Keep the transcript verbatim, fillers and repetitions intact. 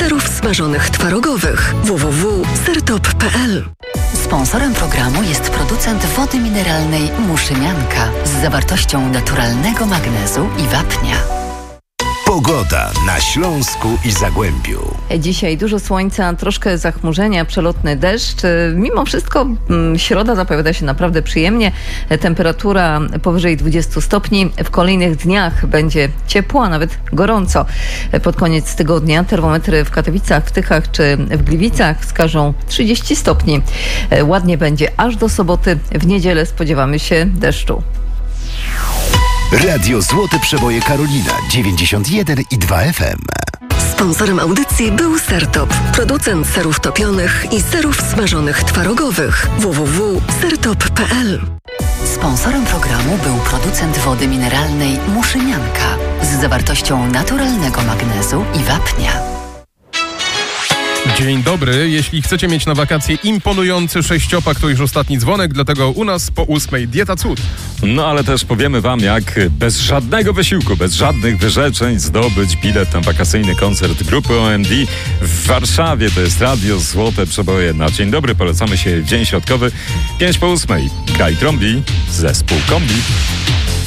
serów smażonych twarogowych. w w w kropka sertop kropka p l. Sponsorem programu jest producent wody mineralnej Muszynianka z zawartością naturalnego magnezu i wapnia. Pogoda na Śląsku i Zagłębiu. Dzisiaj dużo słońca, troszkę zachmurzenia, przelotny deszcz. Mimo wszystko środa zapowiada się naprawdę przyjemnie. Temperatura powyżej dwudziestu stopni. W kolejnych dniach będzie ciepło, a nawet gorąco. Pod koniec tygodnia termometry w Katowicach, w Tychach czy w Gliwicach wskażą trzydzieści stopni. Ładnie będzie aż do soboty. W niedzielę spodziewamy się deszczu. Radio Złote Przeboje Karolina dziewięćdziesiąt jeden i dwa F M. Sponsorem audycji był Sertop, producent serów topionych i serów smażonych twarogowych. w w w kropka sertop kropka p l. Sponsorem programu był producent wody mineralnej Muszynianka z zawartością naturalnego magnezu i wapnia. Dzień dobry. Jeśli chcecie mieć na wakacje imponujący sześciopak, to już ostatni dzwonek, dlatego u nas po ósmej dieta cud. No ale też powiemy wam, jak bez żadnego wysiłku, bez żadnych wyrzeczeń zdobyć bilet na wakacyjny koncert grupy O M D w Warszawie. To jest Radio Złote Przeboje na dzień dobry. Polecamy się w dzień środkowy, pięć po ósmej. Graj trąbi, zespół kombi.